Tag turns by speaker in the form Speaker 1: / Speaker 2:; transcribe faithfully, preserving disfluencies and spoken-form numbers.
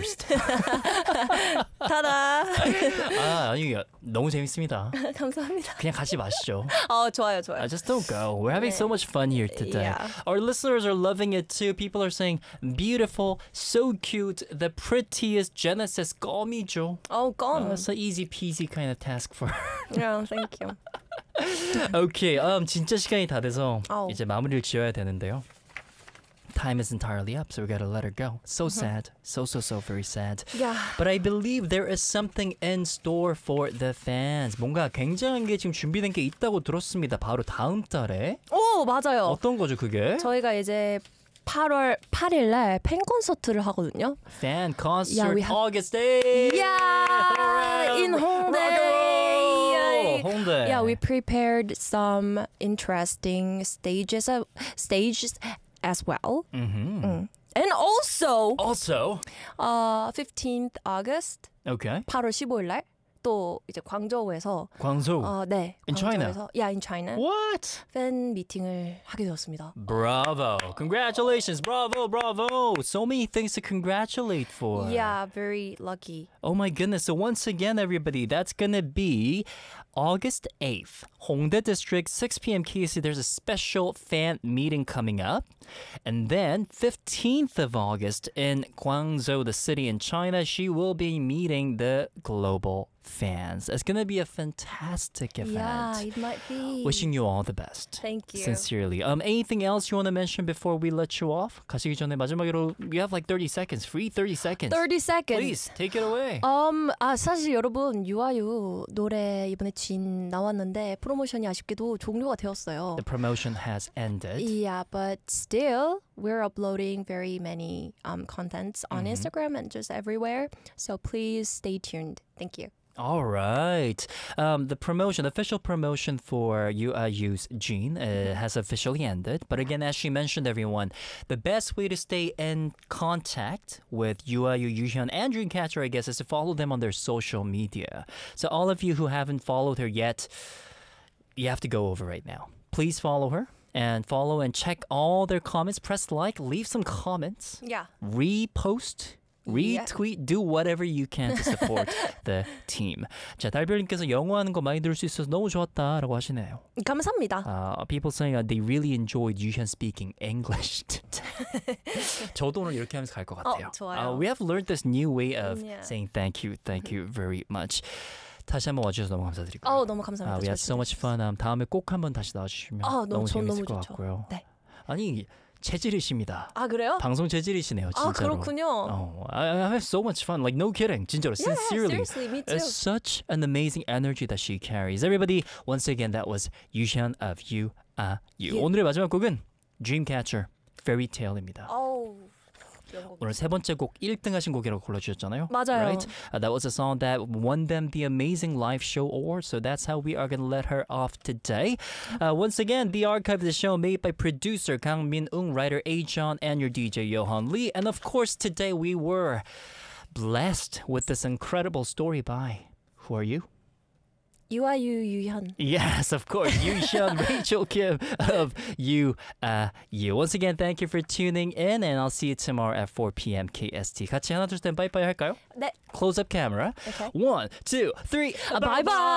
Speaker 1: first.
Speaker 2: 타다.
Speaker 1: 아, 아니 너무 재밌습니다.
Speaker 2: 감사합니다.
Speaker 1: 그냥 같이 마시죠.
Speaker 2: 어, 좋아요, 좋아요.
Speaker 1: I just don't go. We're having so much fun here today.
Speaker 2: Yeah.
Speaker 1: Our listeners are loving it too. People are saying beautiful, so cute, the prettiest. Jenna says 껌이죠.
Speaker 2: Oh, 껌.
Speaker 1: Uh, it's an easy peasy kind of task for her.
Speaker 2: Yeah, thank you.
Speaker 1: Okay, um, 진짜 시간이 다 돼서
Speaker 2: Oh.
Speaker 1: 이제 마무리를 지어야 되는데요. Time is entirely up, so we gotta let her go. So sad. So, so, so very sad.
Speaker 2: Yeah.
Speaker 1: But I believe there is something in store for the fans. 뭔가 굉장한 게 지금 준비된 게 있다고 들었습니다. 바로 다음 달에.
Speaker 2: 오, 맞아요.
Speaker 1: 어떤 거죠, 그게?
Speaker 2: 저희가 이제 팔월 팔일 날 팬 콘서트를 하거든요.
Speaker 1: Fan concert
Speaker 2: Yeah, we have-
Speaker 1: August eighth.
Speaker 2: Yeah, in Hongdae.
Speaker 1: Hongdae.
Speaker 2: Yeah, we prepared some interesting stages, uh, stages as well.
Speaker 1: Mm-hmm.
Speaker 2: Mm. And also,
Speaker 1: Also,
Speaker 2: uh, fifteenth August,
Speaker 1: okay.
Speaker 2: 팔월 십오일 날 또 이제 광저우에서
Speaker 1: 광저우.
Speaker 2: 어, 네,
Speaker 1: In China?
Speaker 2: 광저우에서, yeah, in China.
Speaker 1: What?
Speaker 2: 팬 미팅을 하게 되었습니다.
Speaker 1: Bravo. Congratulations. Bravo, bravo. So many things to congratulate for.
Speaker 2: Yeah, very lucky.
Speaker 1: Oh my goodness. So once again, everybody, that's going to be August eighth. Hongdae District, six p.m. K S T. There's a special fan meeting coming up. And then fifteenth of August in Guangzhou, the city in China, she will be meeting the global fans. It's going to be a fantastic event.
Speaker 2: Yeah, it might be.
Speaker 1: Wishing you all the best.
Speaker 2: Thank you.
Speaker 1: Sincerely. Um, anything else you want to mention before we let you off? 가시기 전에 마지막으로 you have like thirty seconds. Free thirty seconds.
Speaker 2: thirty seconds.
Speaker 1: Please take it away.
Speaker 2: Um, 아 사실 여러분 유아유 노래 이번에 진 나왔는데 프로모션이 아쉽게도 종료가 되었어요.
Speaker 1: The promotion has ended.
Speaker 2: Yeah, but still we're uploading very many um contents on Instagram and just everywhere. So please stay tuned. Thank you.
Speaker 1: All right. Um, the promotion, the official promotion for U I U's Jean uh, has officially ended. But again, as she mentioned, everyone, the best way to stay in contact with U I U, Yuhyun, and Dreamcatcher, I guess, is to follow them on their social media. So all of you who haven't followed her yet, you have to go over right now. Please follow her and follow and check all their comments. Press like, leave some comments,
Speaker 2: Yeah.
Speaker 1: repost.
Speaker 2: Yeah.
Speaker 1: Retweet, do whatever you can to support the team. 자, 달별님께서 영어하는 거 많이 들을 수 있어서 너무 좋았다라고 하시네요.
Speaker 2: 감사합니다.
Speaker 1: Uh, people saying uh, they really enjoyed Yuhyun speaking English today. 저도 오늘 이렇게 하면서 갈 것 같아요.
Speaker 2: 어, 좋아요.
Speaker 1: Uh, we have learned this new way of
Speaker 2: Yeah.
Speaker 1: saying thank you, thank you very much. 다시 한번 와주셔서 너무 감사드리고요.
Speaker 2: 어, 너무
Speaker 1: Uh,
Speaker 2: 감사합니다.
Speaker 1: we had so much fun. Um, 다음에 꼭 한번 다시 나와주시면
Speaker 2: 아,
Speaker 1: 너무
Speaker 2: 너무 전
Speaker 1: 재밌을
Speaker 2: 너무
Speaker 1: 것
Speaker 2: 좋죠.
Speaker 1: 같고요.
Speaker 2: 네.
Speaker 1: 아니 체질이십니다.
Speaker 2: 아, 그래요?
Speaker 1: 방송 체질이시네요, 진짜로.
Speaker 2: 아, 그렇군요.
Speaker 1: Oh, I, I have so much fun. Like, no kidding. 진짜로,
Speaker 2: Yeah,
Speaker 1: sincerely.
Speaker 2: seriously, me too.
Speaker 1: It's such an amazing energy that she carries. Everybody, once again, that was Yuhyun of You Are You.
Speaker 2: You.
Speaker 1: 오늘의 마지막 곡은 Dreamcatcher, Fairy Tale입니다.
Speaker 2: 어우.
Speaker 1: 오늘 세 번째 곡 일 등 하신 곡이라고 골라주셨잖아요.
Speaker 2: 맞아요.
Speaker 1: Right? Uh, that was a song that won them the Amazing Live Show Award. So that's how we are going to let her off today. Uh, once again, the archive of the show made by producer Kang Min-ung, writer A-John, and your D J Johan Lee. And of course, today we were blessed with this incredible story by, who are you?
Speaker 2: 유아유 유현.
Speaker 1: Yes, of course. Yuhyun, Rachel Kim of You Uh You. Once again, thank you for tuning in, and I'll see you tomorrow at four p.m. K S T. 같이 하나 둘 셋 바이바이 할까요?
Speaker 2: 네.
Speaker 1: Close up camera.
Speaker 2: Okay.
Speaker 1: One, two, three.
Speaker 2: 바이바이.